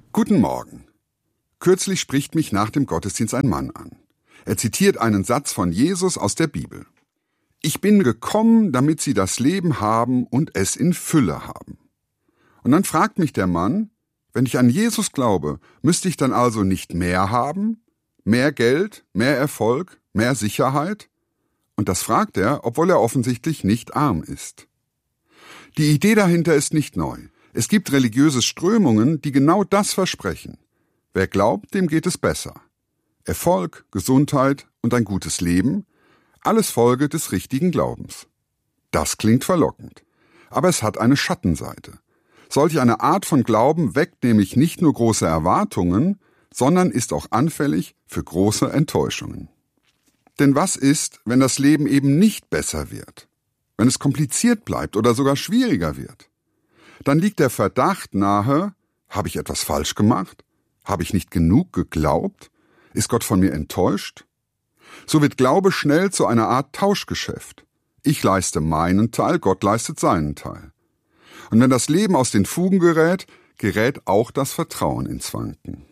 Guten Morgen. Kürzlich spricht mich nach dem Gottesdienst ein Mann an. Er zitiert einen Satz von Jesus aus der Bibel. Ich bin gekommen, damit sie das Leben haben und es in Fülle haben. Und dann fragt mich der Mann, wenn ich an Jesus glaube, müsste ich dann also nicht mehr haben? Mehr Geld, mehr Erfolg, mehr Sicherheit? Und das fragt er, obwohl er offensichtlich nicht arm ist. Die Idee dahinter ist nicht neu. Es gibt religiöse Strömungen, die genau das versprechen. Wer glaubt, dem geht es besser. Erfolg, Gesundheit und ein gutes Leben, alles Folge des richtigen Glaubens. Das klingt verlockend. Aber es hat eine Schattenseite. Solch eine Art von Glauben weckt nämlich nicht nur große Erwartungen, sondern ist auch anfällig für große Enttäuschungen. Denn was ist, wenn das Leben eben nicht besser wird? Wenn es kompliziert bleibt oder sogar schwieriger wird? Dann liegt der Verdacht nahe, habe ich etwas falsch gemacht? Habe ich nicht genug geglaubt? Ist Gott von mir enttäuscht? So wird Glaube schnell zu einer Art Tauschgeschäft. Ich leiste meinen Teil, Gott leistet seinen Teil. Und wenn das Leben aus den Fugen gerät, gerät auch das Vertrauen ins Wanken.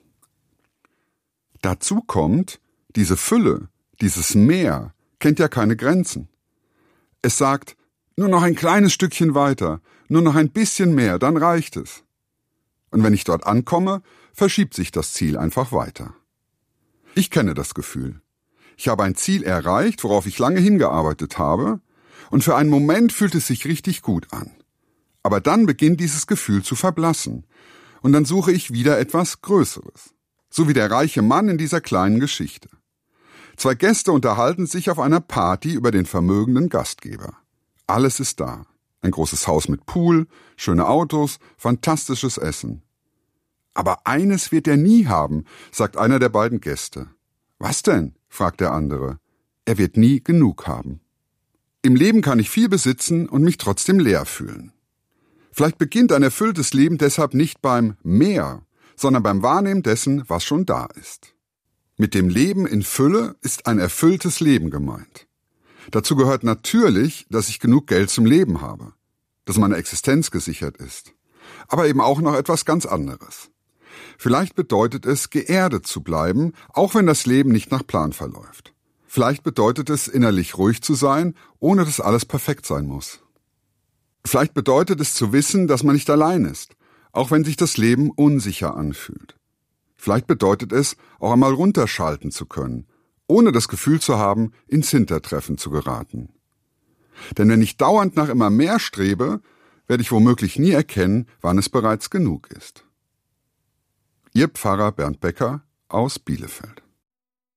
Dazu kommt, diese Fülle, dieses Mehr, kennt ja keine Grenzen. Es sagt, nur noch ein kleines Stückchen weiter, nur noch ein bisschen mehr, dann reicht es. Und wenn ich dort ankomme, verschiebt sich das Ziel einfach weiter. Ich kenne das Gefühl. Ich habe ein Ziel erreicht, worauf ich lange hingearbeitet habe, und für einen Moment fühlt es sich richtig gut an. Aber dann beginnt dieses Gefühl zu verblassen, und dann suche ich wieder etwas Größeres. So wie der reiche Mann in dieser kleinen Geschichte. 2 Gäste unterhalten sich auf einer Party über den vermögenden Gastgeber. Alles ist da. Ein großes Haus mit Pool, schöne Autos, fantastisches Essen. Aber eines wird er nie haben, sagt einer der beiden Gäste. Was denn? Fragt der andere. Er wird nie genug haben. Im Leben kann ich viel besitzen und mich trotzdem leer fühlen. Vielleicht beginnt ein erfülltes Leben deshalb nicht beim Mehr, sondern beim Wahrnehmen dessen, was schon da ist. Mit dem Leben in Fülle ist ein erfülltes Leben gemeint. Dazu gehört natürlich, dass ich genug Geld zum Leben habe, dass meine Existenz gesichert ist. Aber eben auch noch etwas ganz anderes. Vielleicht bedeutet es, geerdet zu bleiben, auch wenn das Leben nicht nach Plan verläuft. Vielleicht bedeutet es, innerlich ruhig zu sein, ohne dass alles perfekt sein muss. Vielleicht bedeutet es zu wissen, dass man nicht allein ist, auch wenn sich das Leben unsicher anfühlt. Vielleicht bedeutet es, auch einmal runterschalten zu können, ohne das Gefühl zu haben, ins Hintertreffen zu geraten. Denn wenn ich dauernd nach immer mehr strebe, werde ich womöglich nie erkennen, wann es bereits genug ist. Ihr Pfarrer Bernd Becker aus Bielefeld.